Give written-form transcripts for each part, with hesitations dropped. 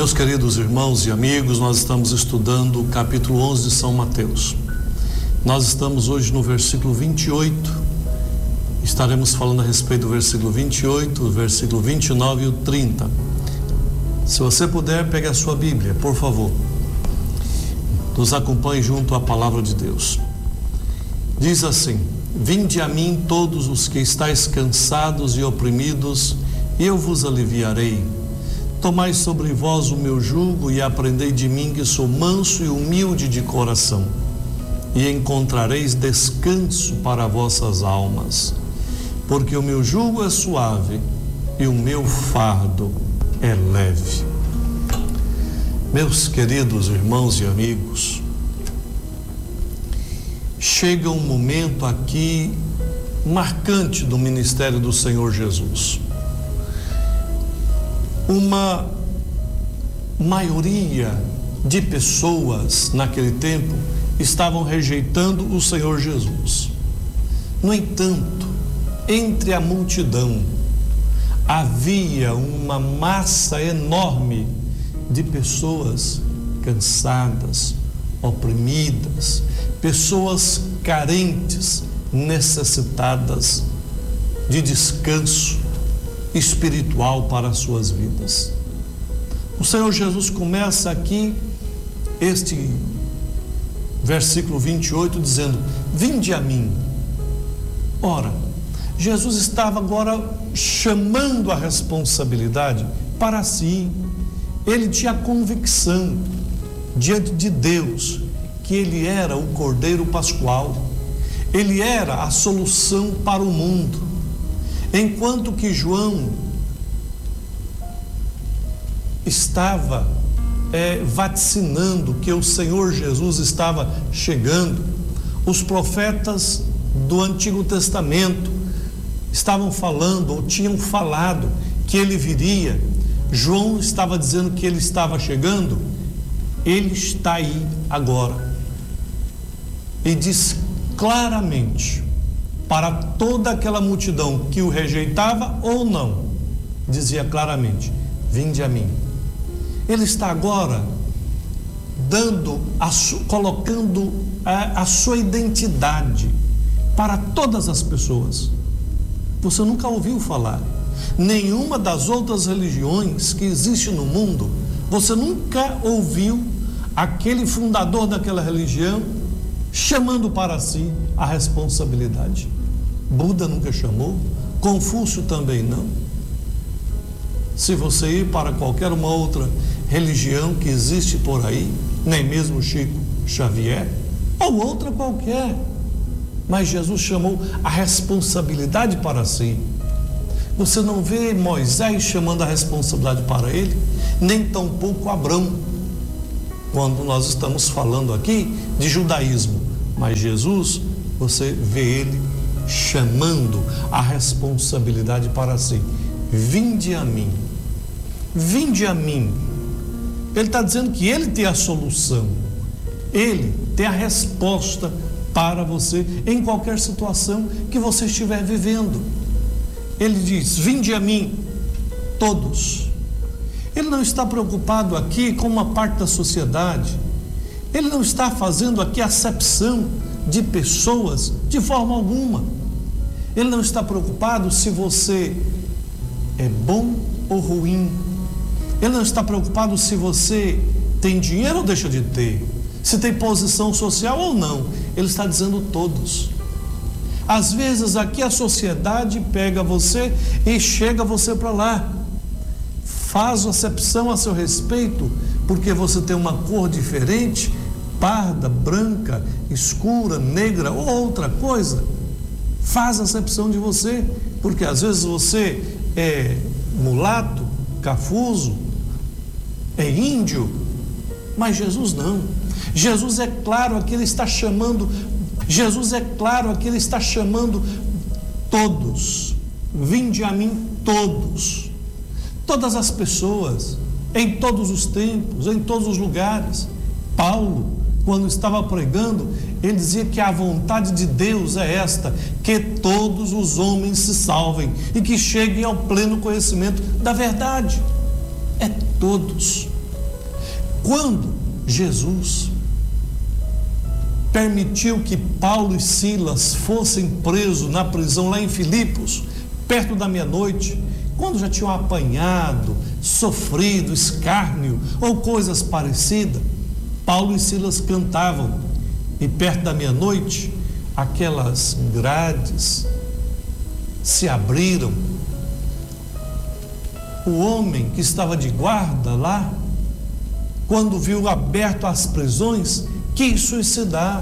Meus queridos irmãos e amigos, nós estamos estudando o capítulo 11 de São Mateus. Nós estamos hoje no versículo 28. Estaremos falando a respeito do versículo 28, o versículo 29 e o 30. Se você puder, pegue a sua Bíblia, por favor. Nos acompanhe junto à palavra de Deus. Diz assim: Vinde a mim todos os que estáis cansados e oprimidos, e eu vos aliviarei. Tomai sobre vós o meu jugo e aprendei de mim, que sou manso e humilde de coração, e encontrareis descanso para vossas almas, porque o meu jugo é suave e o meu fardo é leve. Meus queridos irmãos e amigos, chega um momento aqui marcante do ministério do Senhor Jesus. Uma maioria de pessoas naquele tempo estavam rejeitando o Senhor Jesus. No entanto, entre a multidão havia uma massa enorme de pessoas cansadas, oprimidas, pessoas carentes, necessitadas de descanso espiritual para as suas vidas. O Senhor Jesus começa aqui este versículo 28 dizendo: Vinde a mim. Ora, Jesus estava agora chamando a responsabilidade para si. Ele tinha convicção diante de Deus que ele era o Cordeiro Pascual, ele era a solução para o mundo. Enquanto que João estava vaticinando que o Senhor Jesus estava chegando, os profetas do Antigo Testamento estavam falando ou tinham falado que ele viria. João estava dizendo que ele estava chegando. Ele está aí agora e diz claramente para toda aquela multidão que o rejeitava ou não, dizia claramente: vinde a mim. Ele está agora colocando a sua identidade para todas as pessoas. Você nunca ouviu falar nenhuma das outras religiões que existe no mundo, você nunca ouviu aquele fundador daquela religião chamando para si a responsabilidade. Buda nunca chamou, Confúcio também não. Se você ir para qualquer uma outra religião que existe por aí, nem mesmo Chico Xavier, ou outra qualquer, mas Jesus chamou a responsabilidade para si. Você não vê Moisés chamando a responsabilidade para ele, nem tampouco Abrão, quando nós estamos falando aqui de judaísmo. Mas Jesus, você vê ele chamando a responsabilidade para si. Vinde a mim, vinde a mim. Ele está dizendo que ele tem a solução, ele tem a resposta para você em qualquer situação que você estiver vivendo. Ele diz: vinde a mim, todos. Ele não está preocupado aqui com uma parte da sociedade. Ele não está fazendo aqui acepção de pessoas de forma alguma. Ele não está preocupado se você é bom ou ruim. Ele não está preocupado se você tem dinheiro ou deixa de ter, se tem posição social ou não. Ele está dizendo todos. Às vezes aqui a sociedade pega você e chega você para lá, faz acepção a seu respeito, porque você tem uma cor diferente, parda, branca, escura, negra ou outra coisa, faz acepção de você, porque às vezes você é mulato, cafuzo, é índio, mas Jesus não. Jesus é claro aqui, ele está chamando todos. Vinde a mim todos. Todas as pessoas, em todos os tempos, em todos os lugares. Paulo, quando estava pregando, ele dizia que a vontade de Deus é esta, que todos os homens se salvem e que cheguem ao pleno conhecimento da verdade. É todos. Quando Jesus permitiu que Paulo e Silas fossem presos na prisão lá em Filipos, perto da meia-noite, quando já tinham apanhado, sofrido escárnio ou coisas parecidas, Paulo e Silas cantavam, e perto da meia-noite, aquelas grades se abriram. O homem que estava de guarda lá, quando viu aberto as prisões, quis suicidar.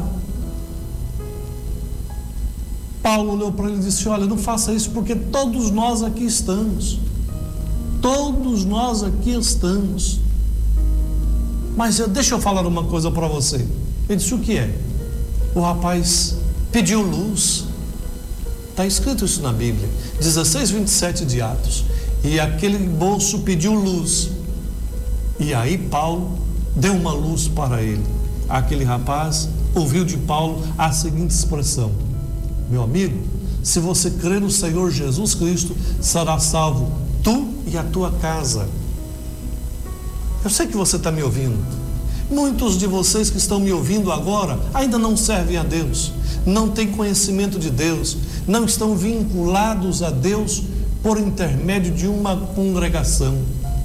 Paulo olhou para ele e disse: olha, não faça isso, porque todos nós aqui estamos. Todos nós aqui estamos. Mas deixa eu falar uma coisa para você. Ele disse: o que é? O rapaz pediu luz. Está escrito isso na Bíblia, 16:27 de Atos. E aquele moço pediu luz. E aí Paulo deu uma luz para ele. Aquele rapaz ouviu de Paulo a seguinte expressão: meu amigo, se você crer no Senhor Jesus Cristo, será salvo tu e a tua casa. Eu sei que você está me ouvindo. Muitos de vocês que estão me ouvindo agora ainda não servem a Deus, não têm conhecimento de Deus, não estão vinculados a Deus por intermédio de uma congregação.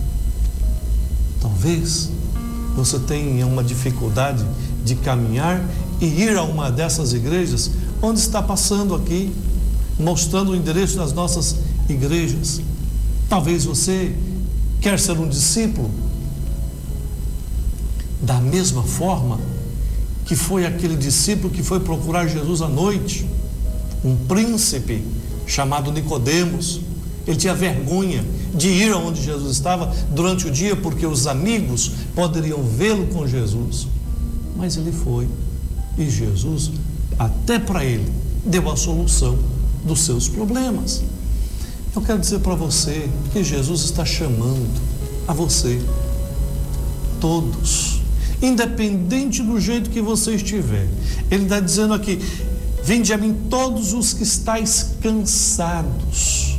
Talvez você tenha uma dificuldade de caminhar e ir a uma dessas igrejas, onde está passando aqui, mostrando o endereço das nossas igrejas. Talvez você quer ser um discípulo, da mesma forma que foi aquele discípulo que foi procurar Jesus à noite, um príncipe chamado Nicodemos. Ele tinha vergonha de ir aonde Jesus estava durante o dia, porque os amigos poderiam vê-lo com Jesus. Mas ele foi, e Jesus, até para ele, deu a solução dos seus problemas. Eu quero dizer para você que Jesus está chamando a você, todos, independente do jeito que você estiver. Ele está dizendo aqui: vinde a mim todos os que estáis cansados.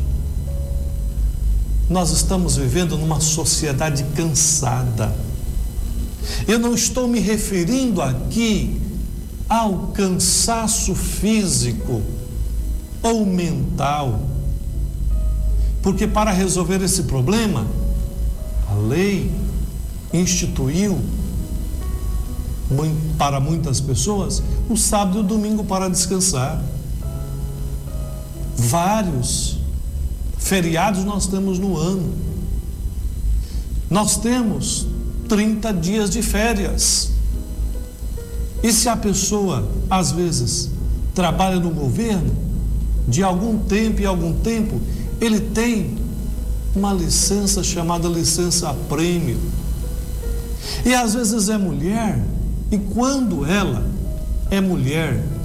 Nós estamos vivendo numa sociedade cansada. Eu não estou me referindo aqui ao cansaço físico ou mental, porque para resolver esse problema, a lei instituiu para muitas pessoas o sábado e o domingo para descansar. Vários feriados nós temos no ano. Nós temos 30 dias de férias. E se a pessoa, às vezes, trabalha no governo, de algum tempo em algum tempo, ele tem uma licença chamada licença prêmio. E às vezes é mulher, e quando ela é mulher